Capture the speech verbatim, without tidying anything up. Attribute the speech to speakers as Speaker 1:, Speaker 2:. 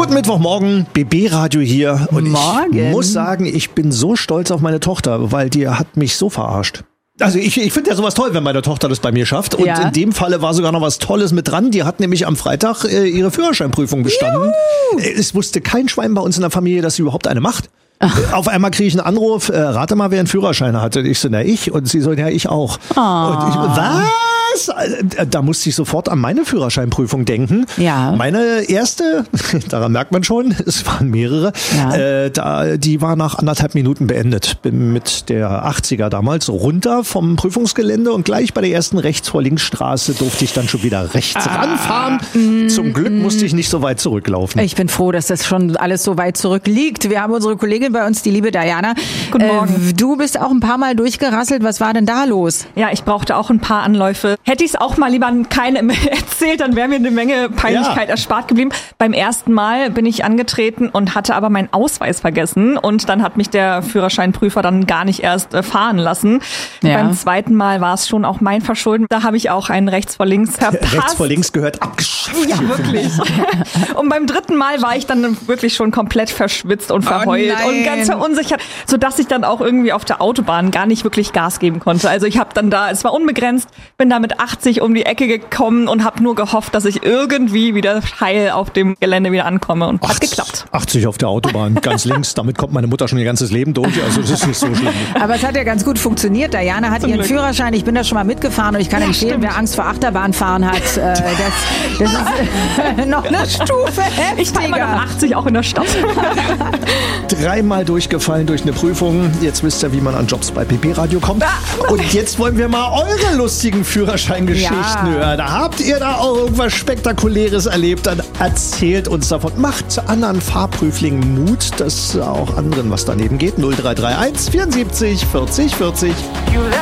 Speaker 1: Guten Mittwochmorgen, B B-Radio hier. Und
Speaker 2: Morgen.
Speaker 1: Ich muss sagen, ich bin so stolz auf meine Tochter, weil die hat mich so verarscht. Also ich, ich finde ja sowas toll, wenn meine Tochter das bei mir schafft. Und
Speaker 2: Ja.
Speaker 1: in dem Falle war sogar noch was Tolles mit dran. Die hat nämlich am Freitag äh, ihre Führerscheinprüfung bestanden.
Speaker 2: Juhu.
Speaker 1: Äh, Es wusste kein Schwein bei uns in der Familie, dass sie überhaupt eine macht. Ach. Auf einmal kriege ich einen Anruf, äh, rate mal, wer einen Führerschein hatte. Ich so, na ich. Und sie so, ja, ich auch.
Speaker 2: Oh.
Speaker 1: Und ich, was? Da musste ich sofort an meine Führerscheinprüfung denken.
Speaker 2: Ja.
Speaker 1: Meine erste, daran merkt man schon, es waren mehrere,
Speaker 2: Ja.
Speaker 1: äh, da, die war nach anderthalb Minuten beendet. Bin mit der achtziger damals runter vom Prüfungsgelände und gleich bei der ersten rechts vor links Straße durfte ich dann schon wieder rechts ah. ranfahren. Mm, Zum Glück mm. musste ich nicht so weit zurücklaufen.
Speaker 2: Ich bin froh, dass das schon alles so weit zurückliegt. Wir haben unsere Kollegin bei uns, die liebe Diana.
Speaker 3: Guten Morgen.
Speaker 2: Äh, du bist auch ein paar Mal durchgerasselt. Was war denn da los?
Speaker 3: Ja, ich brauchte auch ein paar Anläufe. Hätte ich es auch mal lieber keinem erzählt, dann wäre mir eine Menge Peinlichkeit
Speaker 1: Ja.
Speaker 3: erspart geblieben. Beim ersten Mal bin ich angetreten und hatte aber meinen Ausweis vergessen. Und dann hat mich der Führerscheinprüfer dann gar nicht erst äh, fahren lassen.
Speaker 2: Ja.
Speaker 3: Beim zweiten Mal war es schon auch mein Verschulden. Da habe ich auch einen rechts vor links verpasst.
Speaker 1: Rechts vor links gehört abgeschafft.
Speaker 3: Ja, wirklich. Und beim dritten Mal war ich dann wirklich schon komplett verschwitzt und verheult
Speaker 2: Oh
Speaker 3: und ganz verunsichert, sodass ich dann auch irgendwie auf der Autobahn gar nicht wirklich Gas geben konnte. Also ich habe dann da, es war unbegrenzt, bin da mit achtzig um die Ecke gekommen und habe nur gehofft, dass ich irgendwie wieder heil auf dem Gelände wieder ankomme. Und hat geklappt.
Speaker 1: achtzig auf der Autobahn, ganz links. Damit kommt meine Mutter schon ihr ganzes Leben durch. Also das ist nicht so schlimm.
Speaker 2: Aber es hat ja ganz gut funktioniert. Diana hat
Speaker 3: Zum
Speaker 2: ihren
Speaker 3: Glück.
Speaker 2: Führerschein. Ich bin da schon mal mitgefahren und ich kann
Speaker 3: Ja,
Speaker 2: empfehlen,
Speaker 3: stimmt.
Speaker 2: wer Angst vor Achterbahnfahren hat, äh, das, das ist äh, noch eine Stufe heftiger.
Speaker 3: Ich fahre immer noch achtzig auch in der Stadt.
Speaker 1: Dreimal durchgefallen durch eine Prüfung. Jetzt wisst ihr, wie man an Jobs bei B B-Radio kommt. Und jetzt wollen wir mal eure lustigen Führerscheingeschichten
Speaker 2: Ja.
Speaker 1: hören. Habt ihr da auch irgendwas Spektakuläres erlebt? Dann erzählt uns davon. Macht anderen Fahrprüflingen Mut, dass auch anderen was daneben geht. null drei drei eins vierundsiebzig vierzig vierzig.